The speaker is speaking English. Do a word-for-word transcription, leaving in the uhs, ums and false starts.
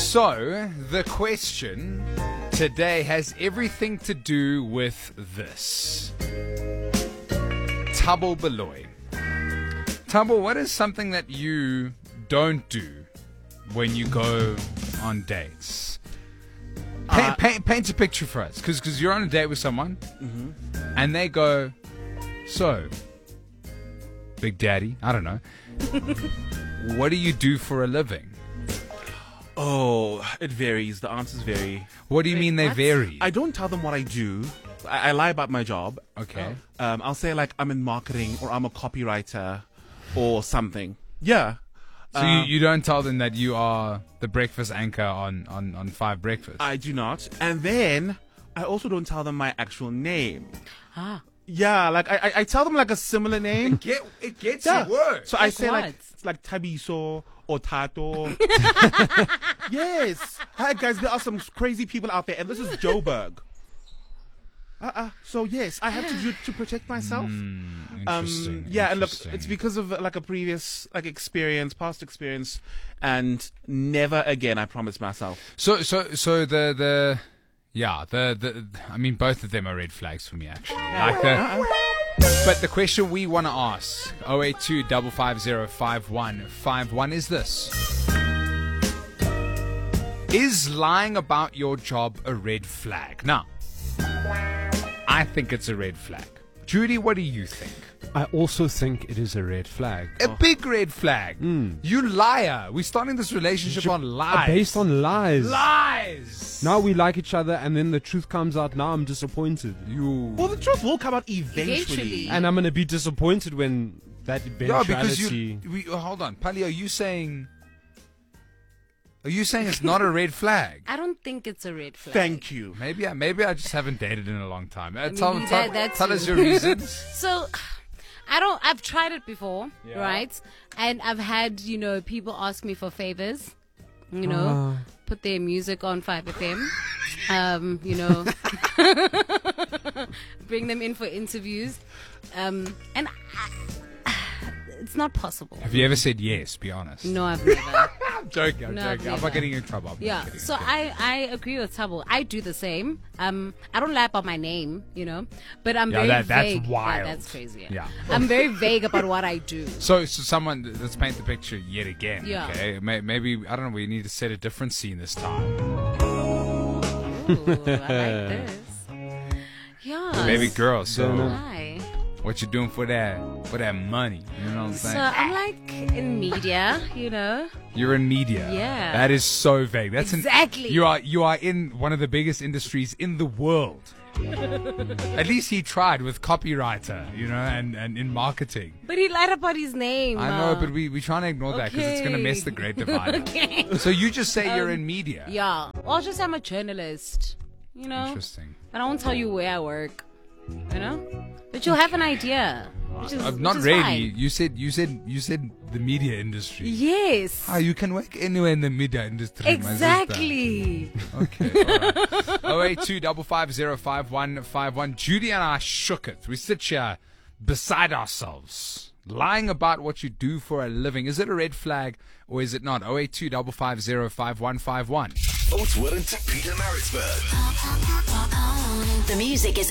So, the question today has everything to do with this. Thabo Baloyi. Thabo, what is something that you don't do when you go on dates? Paint, Uh, paint, paint a picture for us, because you're on a date with someone, mm-hmm. and they go, so, Big Daddy, I don't know, what do you do for a living? Oh, it varies. The answers vary. What do you Wait, mean they what? vary? I don't tell them what I do. I, I lie about my job. Okay. Um, I'll say like I'm in marketing or I'm a copywriter or something. Yeah. So Uh, you, you don't tell them that you are the breakfast anchor on, on, on Five Breakfast? I do not. And then I also don't tell them my actual name. Ah. Yeah, like I, I, I tell them like a similar name. Get, it gets Yeah. worse. So I Like say like what? it's like Tabiso or Tato. Yes. Hi guys, there are some crazy people out there, and this is Joburg. Uh-uh. So yes, I have to do it to protect myself. Interesting. Um, yeah, and look, interesting. it's because of uh, like a previous like experience, past experience, and never again. I promise myself. So, so, so the, the, yeah, the, the, I mean, both of them are red flags for me, actually. Like the, but the question we want to ask, oh eight two five five zero five one five one, is this. Is lying about your job a red flag? Now, I think it's a red flag. Judy, what do you think? I also think it is a red flag. A big red flag. You liar. We're starting this relationship on Uh, lies. Based on lies. lies. Now we like each other, and then the truth comes out. Now I'm disappointed. You. Well, the truth will come out eventually. Eventually. And I'm going to be disappointed when that Yeah, eventuality... because you. We, oh, hold on, Pali. Are you saying? Are you saying it's not a red flag? I don't think it's a red flag. Thank you. Maybe I. Maybe I just haven't dated in a long time. Uh, mean, tell that- tell, that's tell us you. your reasons. So, I don't. I've tried it before, Yeah. right? And I've had, you know, people ask me for favors. You know, Ah. put their music on five F M. Um, you know, bring them in for interviews. Um, and I, it's not possible. Have you ever said yes? Be honest. No, I've never. I'm joking. I'm No, joking. I've I'm not never. getting in trouble. I'm not Yeah, kidding, so I'm kidding. I, I agree with Thabo. I do the same. Um, I don't lie about my name, you know, but I'm Yeah, very that- that's vague. wild. Yeah, that's crazy. Yeah. Yeah. I'm very vague about what I do. So, so someone, let's paint the picture yet again. Yeah. Okay. May- Maybe I don't know. We need to set a different scene this time. Ooh, I like this. Yeah. Baby girl. So, Hi. what you doing for that? For that money? You know what I'm So saying? I'm like in media, you know. You're in media. Yeah. That is so vague. That's an- Exactly. you are you are in one of the biggest industries in the world. At least he tried with copywriter, you know, and, and in marketing. But he lied about his name. I know, uh, but we we trying to ignore that because it's gonna mess the great divider. Okay. So you just say you're in media. Yeah. Or just I'm a journalist, you know. Interesting. But I won't tell you where I work, you know. But you'll have an idea. Which is, Uh, not which is really. fine. You said you said you said the media industry. Yes. Ah, you can work anywhere in the media industry. my sister. Exactly. Okay. Oh eight two five five zero five one five one. Judy and I shook it. We sit here beside ourselves, lying about what you do for a living. Is it a red flag or is it not? Oh eight two five five zero five one five one. Oatswood and Peter Maritzburg. The music is